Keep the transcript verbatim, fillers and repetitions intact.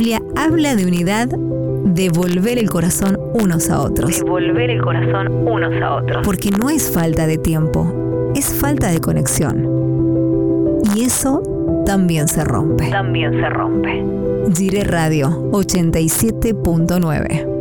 Biblia habla de unidad, de volver el corazón unos a otros. De volver el corazón unos a otros. Porque no es falta de tiempo, es falta de conexión. Y eso también se rompe. También se rompe. Jiré Radio ochenta y siete punto nueve.